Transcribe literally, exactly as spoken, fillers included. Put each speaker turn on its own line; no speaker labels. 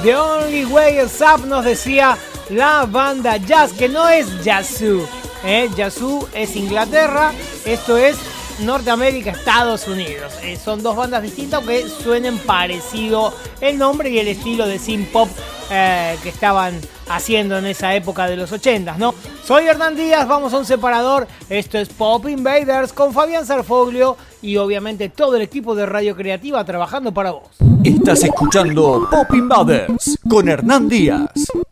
The Only Way Is Up, nos decía la banda Jazz, que no es Yazoo, ¿eh? Yazoo es Inglaterra, esto es Norteamérica, Estados Unidos. Eh, son dos bandas distintas, aunque suenen parecido el nombre y el estilo de synth pop eh, que estaban haciendo en esa época de los ochentas, ¿no? Soy Hernán Díaz, vamos a un separador. Esto es Pop Invaders con Fabián Sarfoglio y obviamente todo el equipo de Radio Creativa trabajando para vos.
Estás escuchando Pop Invaders con Hernán Díaz.